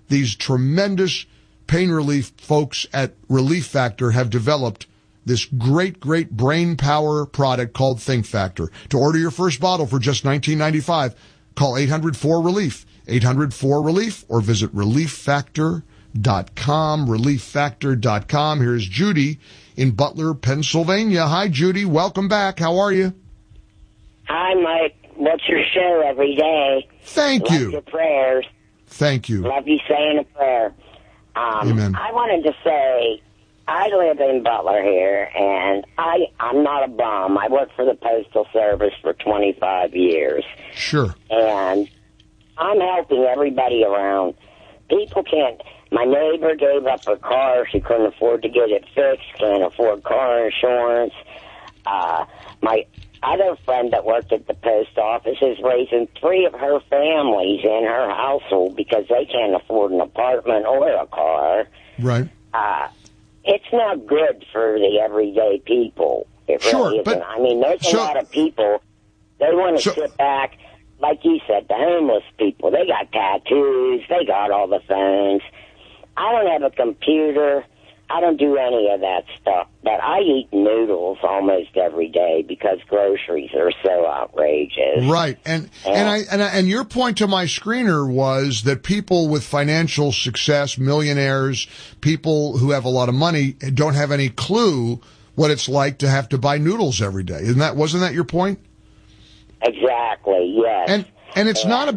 these tremendous pain relief folks at Relief Factor have developed this great brain power product called Think Factor. To order your first bottle for just $19.95, call 800-4RELIEF, 800-4RELIEF, or visit relieffactor.com, relieffactor.com. Here's Judy in Butler, Pennsylvania. Hi, Judy. Welcome back. How are you? Hi, Mike. What's your show every day? Thank Love you. your prayers. Thank you. Love you saying a prayer. Amen. I wanted to say, I live in Butler here, and I'm not a bum. I worked for the Postal Service for 25 years. Sure. And I'm helping everybody around. People can't... My neighbor gave up her car. She couldn't afford to get it fixed, can't afford car insurance. My other friend that worked at the post office is raising 3 of her families in her household because they can't afford an apartment or a car. Right. It's not good for the everyday people. It really isn't. I mean, there's a lot of people, they want to sit back. Like you said, the homeless people, they got tattoos, they got all the phones. I don't have a computer. I don't do any of that stuff, but I eat noodles almost every day because groceries are so outrageous. Right, and your point to my screener was that people with financial success, millionaires, people who have a lot of money, don't have any clue what it's like to have to buy noodles every day. Wasn't that your point? Exactly. Yes. And it's not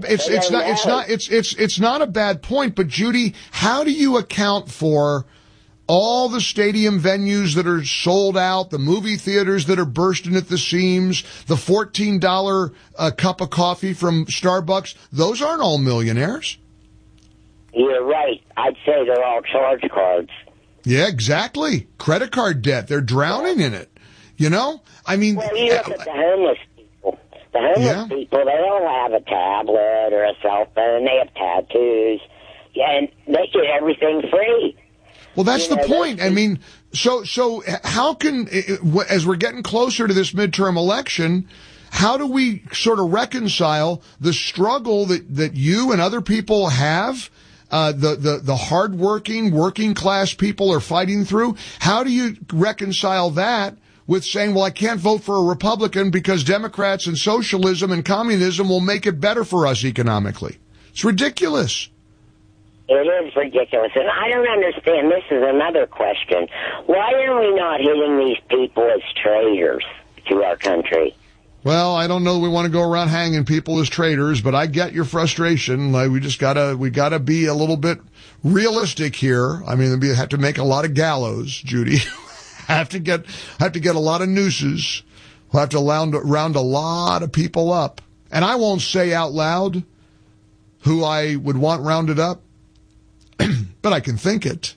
a bad point, but Judy, how do you account for all the stadium venues that are sold out, the movie theaters that are bursting at the seams, the $14 cup of coffee from Starbucks? Those aren't all millionaires. You're right. I'd say they're all charge cards. Yeah, exactly. Credit card debt. They're drowning in it. You know? I mean... Well, you look at the homeless people. The homeless people, they don't have a tablet or a cell phone. They have tattoos. Yeah, and they get everything free. Well, that's the point. I mean, so how can, as we're getting closer to this midterm election, how do we sort of reconcile the struggle that you and other people have, the hardworking, working class people are fighting through? How do you reconcile that with saying, well, I can't vote for a Republican because Democrats and socialism and communism will make it better for us economically? It's ridiculous. It is ridiculous, and I don't understand. This is another question. Why are we not hitting these people as traitors to our country? Well, I don't know that we want to go around hanging people as traitors, but I get your frustration. Like, we gotta be a little bit realistic here. I mean, we have to make a lot of gallows, Judy. have to get a lot of nooses. We'll have to round a lot of people up. And I won't say out loud who I would want rounded up, but I can think it.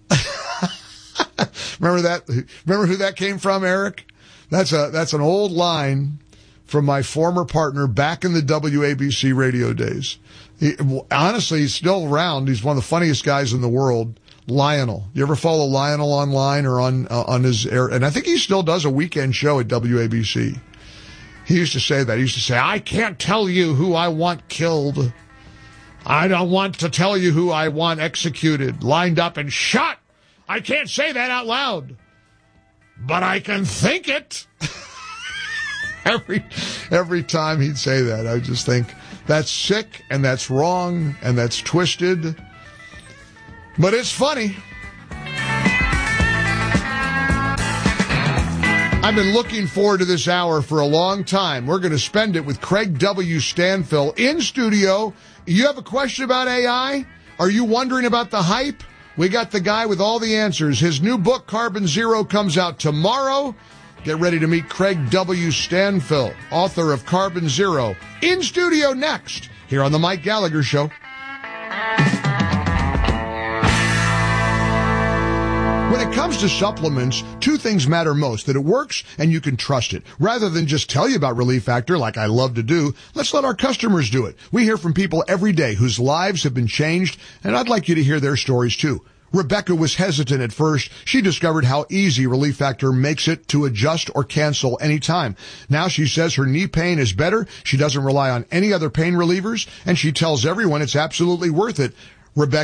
Remember who that came from, Eric? That's an old line from my former partner back in the WABC radio days. Honestly, he's still around. He's one of the funniest guys in the world. Lionel. You ever follow Lionel online or on his air? And I think he still does a weekend show at WABC. He used to say that. He used to say, I can't tell you who I want killed. I don't want to tell you who I want executed, lined up and shot. I can't say that out loud, but I can think it. Every time he'd say that, I just think that's sick and that's wrong and that's twisted. But it's funny. I've been looking forward to this hour for a long time. We're going to spend it with Craig W. Stanfill in studio. You have a question about AI? Are you wondering about the hype? We got the guy with all the answers. His new book, Carbon Zero, comes out tomorrow. Get ready to meet Craig W. Stanfill, author of Carbon Zero, in studio next, here on The Mike Gallagher Show. When it comes to supplements, 2 things matter most: that it works and you can trust it. Rather than just tell you about Relief Factor like I love to do, let's let our customers do it. We hear from people every day whose lives have been changed, and I'd like you to hear their stories too. Rebecca was hesitant at first. She discovered how easy Relief Factor makes it to adjust or cancel anytime. Now she says her knee pain is better. She doesn't rely on any other pain relievers, and she tells everyone it's absolutely worth it. Rebecca